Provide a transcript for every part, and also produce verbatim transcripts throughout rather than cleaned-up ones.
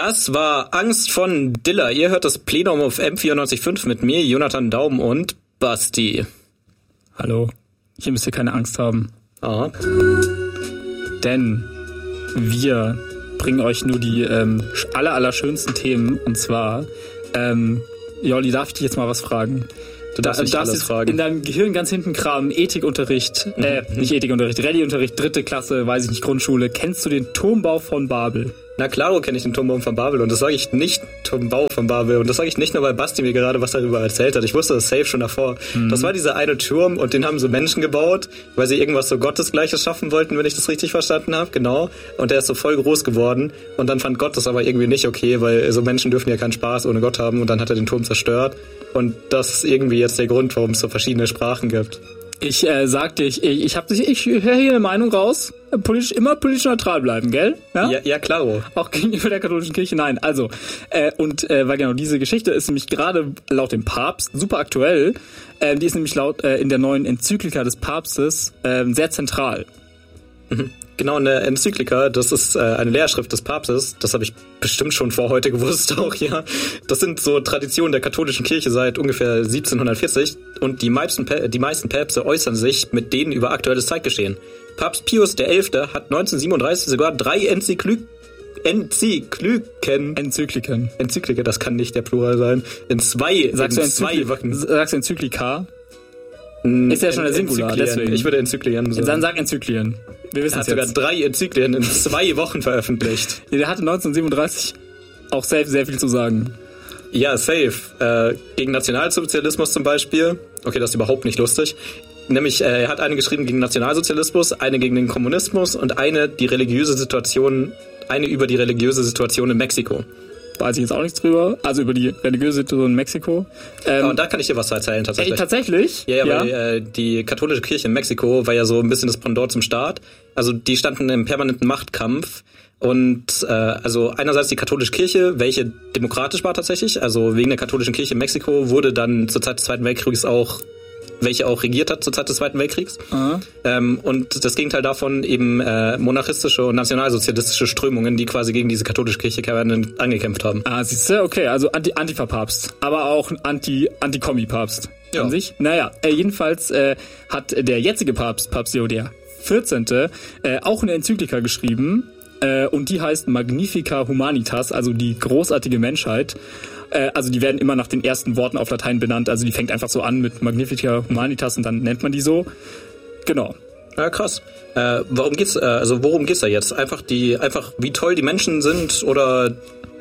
Das war Angst von Dilla. Ihr hört das Plenum auf M vierundneunzig Komma fünf mit mir, Jonathan Daum und Basti. Hallo, hier müsst ihr keine Angst haben. Aha. Denn wir bringen euch nur die ähm, aller, aller schönsten Themen. Und zwar, ähm, Jolli, darf ich dich jetzt mal was fragen? Du darfst nicht alles fragen. In deinem Gehirn ganz hinten kramen, Ethikunterricht, äh, mhm. nicht Ethikunterricht, Rallyeunterricht, dritte Klasse, weiß ich nicht, Grundschule. Kennst du den Turmbau von Babel? Na klar, kenne ich den Turmbau von Babel und das sage ich nicht, Turmbau von Babel, und das sage ich nicht nur, weil Basti mir gerade was darüber erzählt hat. Ich wusste das safe schon davor. Mhm. Das war dieser eine Turm und den haben so Menschen gebaut, weil sie irgendwas so Gottesgleiches schaffen wollten, wenn ich das richtig verstanden habe, genau. Und der ist so voll groß geworden und dann fand Gott das aber irgendwie nicht okay, weil so Menschen dürfen ja keinen Spaß ohne Gott haben und dann hat er den Turm zerstört und das ist irgendwie jetzt der Grund, warum es so verschiedene Sprachen gibt. Ich äh, sagte, ich, ich, ich, hab, ich, ich höre hier eine Meinung raus. Politisch, immer politisch neutral bleiben, gell? Ja, ja, ja klar. Auch gegenüber der katholischen Kirche, nein. Also, äh, und äh, weil genau diese Geschichte ist nämlich gerade laut dem Papst super aktuell. Äh, die ist nämlich laut äh, in der neuen Enzyklika des Papstes äh, sehr zentral. Mhm. Genau, eine Enzyklika, das ist äh, eine Lehrschrift des Papstes, das habe ich bestimmt schon vor heute gewusst auch, ja. Das sind so Traditionen der katholischen Kirche seit ungefähr siebzehnhundertvierzig und die meisten, die meisten Päpste äußern sich mit denen über aktuelles Zeitgeschehen. Papst Pius der Elfte hat neunzehnhundertsiebenunddreißig sogar drei Enzyklyken Enzykliken. Enzykliken. Enzyklika, das kann nicht der Plural sein. In zwei, sagst in du zwei Enzykli- Sagst du Enzyklika? Ist ja schon der Singular, deswegen. Ich würde Enzyklien sagen. Dann sag Enzyklien. Wir wissen er hat sogar drei Enzyklien in zwei Wochen veröffentlicht. Der hatte neunzehnhundertsiebenunddreißig auch safe sehr viel zu sagen. Ja, safe. Äh, gegen Nationalsozialismus zum Beispiel. Okay, das ist überhaupt nicht lustig. Nämlich, äh, er hat eine geschrieben gegen Nationalsozialismus, eine gegen den Kommunismus und eine die religiöse Situation, eine über die religiöse Situation in Mexiko. Weiß ich jetzt auch nichts drüber. Also über die religiöse Situation in Mexiko. Ähm, und da kann ich dir was erzählen, tatsächlich. Ey, tatsächlich? Ja, ja, ja. weil äh, die katholische Kirche in Mexiko war ja so ein bisschen das Pendant zum Staat. Also die standen im permanenten Machtkampf. Und äh, also einerseits die katholische Kirche, welche demokratisch war tatsächlich. Also wegen der katholischen Kirche in Mexiko wurde dann zur Zeit des Zweiten Weltkrieges auch welche auch regiert hat zur Zeit des Zweiten Weltkriegs. Uh-huh. Ähm, und das Gegenteil davon eben äh, monarchistische und nationalsozialistische Strömungen, die quasi gegen diese katholische Kirche angekämpft haben. Ah, siehst du? Okay, also Anti- Antifa-Papst, aber auch Anti- Anti-Kommi-Papst ja. an sich. Naja, äh, jedenfalls äh, hat der jetzige Papst, Papst Leo der vierzehnte, Äh, auch eine Enzyklika geschrieben äh, und die heißt Magnifica Humanitas, also die großartige Menschheit. Also die werden immer nach den ersten Worten auf Latein benannt. Also die fängt einfach so an mit Magnifica Humanitas und dann nennt man die so. Genau. Ja, krass. Äh, warum geht's? Äh, also worum geht's da jetzt? Einfach die, einfach wie toll die Menschen sind oder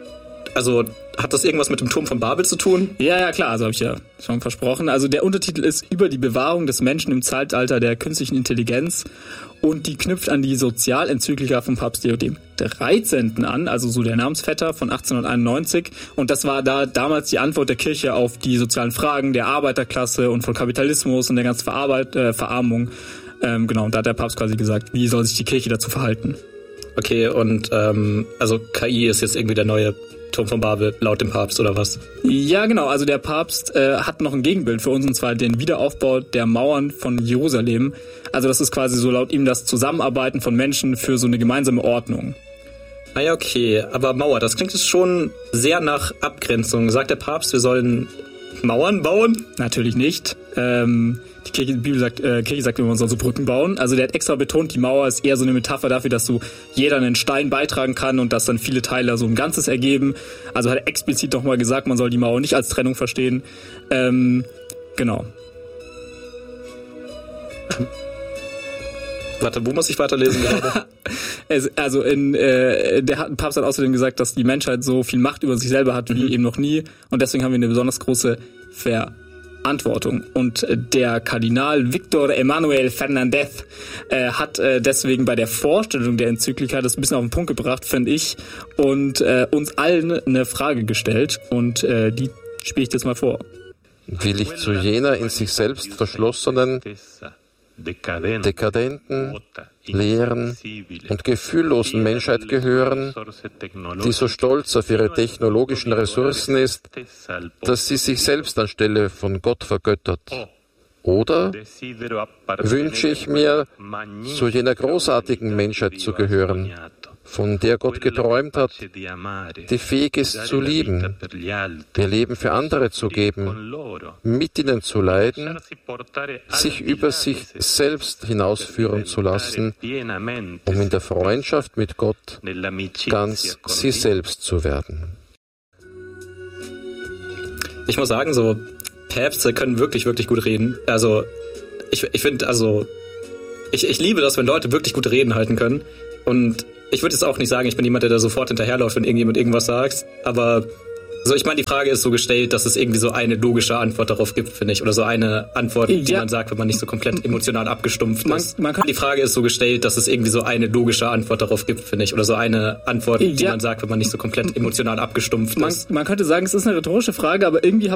also hat das irgendwas mit dem Turm von Babel zu tun? Ja, ja, klar. Also habe ich ja schon versprochen. Also der Untertitel ist über die Bewahrung des Menschen im Zeitalter der künstlichen Intelligenz. Und die knüpft an die Sozialenzyklika von Papst Leo dem dreizehnten an, also so der Namensvetter von achtzehnhunderteinundneunzig. Und das war da damals die Antwort der Kirche auf die sozialen Fragen der Arbeiterklasse und von Kapitalismus und der ganzen Verarbeit- äh, Verarmung. Ähm, genau, und da hat der Papst quasi gesagt, wie soll sich die Kirche dazu verhalten. Okay, und ähm, also K I ist jetzt irgendwie der neue Turm von Babel, laut dem Papst, oder was? Ja, genau. Also der Papst äh, hat noch ein Gegenbild für uns, und zwar den Wiederaufbau der Mauern von Jerusalem. Also das ist quasi so laut ihm das Zusammenarbeiten von Menschen für so eine gemeinsame Ordnung. Ah ja, okay. Aber Mauer, das klingt jetzt schon sehr nach Abgrenzung. Sagt der Papst, wir sollen Mauern bauen? Natürlich nicht. Ähm, die Kirche, die Bibel sagt, äh, Kirche sagt immer, man soll so Brücken bauen. Also der hat extra betont, die Mauer ist eher so eine Metapher dafür, dass so jeder einen Stein beitragen kann und dass dann viele Teile so ein Ganzes ergeben. Also hat er explizit nochmal gesagt, man soll die Mauer nicht als Trennung verstehen. Ähm, genau. Warte, wo muss ich weiterlesen gerade? Also in, äh, der Papst hat außerdem gesagt, dass die Menschheit so viel Macht über sich selber hat wie mhm. eben noch nie. Und deswegen haben wir eine besonders große Verantwortung. Und der Kardinal Victor Emanuel Fernandez äh, hat äh, deswegen bei der Vorstellung der Enzyklika das ein bisschen auf den Punkt gebracht, finde ich, und äh, uns allen eine Frage gestellt. Und äh, die spiele ich jetzt mal vor. Will ich zu jener in sich selbst verschlossenen, dekadenten, leeren und gefühllosen Menschheit gehören, die so stolz auf ihre technologischen Ressourcen ist, dass sie sich selbst anstelle von Gott vergöttert? Oder wünsche ich mir, zu jener großartigen Menschheit zu gehören, von der Gott geträumt hat, die fähig ist zu lieben, ihr Leben für andere zu geben, mit ihnen zu leiden, sich über sich selbst hinausführen zu lassen, um in der Freundschaft mit Gott ganz sie selbst zu werden. Ich muss sagen, so Päpste können wirklich, wirklich gut reden. Also ich, ich finde, also ich, ich liebe das, wenn Leute wirklich gute Reden halten können. Und ich würde jetzt auch nicht sagen, ich bin jemand, der da sofort hinterherläuft, wenn irgendjemand irgendwas sagt. Aber so, ich meine, die Frage ist so gestellt, dass es irgendwie so eine logische Antwort darauf gibt, finde ich. Oder so eine Antwort, die ja. man sagt, wenn man nicht so komplett emotional abgestumpft man, ist. Man kann die Frage ist so gestellt, dass es irgendwie so eine logische Antwort darauf gibt, finde ich. Oder so eine Antwort, ja. die man sagt, wenn man nicht so komplett emotional abgestumpft man, ist. Man könnte sagen, es ist eine rhetorische Frage, aber irgendwie